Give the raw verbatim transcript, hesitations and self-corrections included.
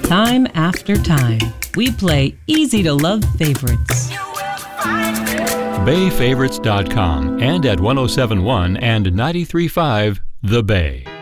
Time after time, we play easy-to-love favorites. Bay Favorites dot com and at one oh seven point one and ninety-three point five The Bay.